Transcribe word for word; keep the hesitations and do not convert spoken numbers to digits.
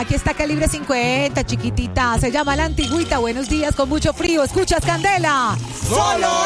aquí está Calibre cincuenta, chiquitita. Se llama La Antigüita. Buenos días con mucho frío. Escuchas Candela. Solo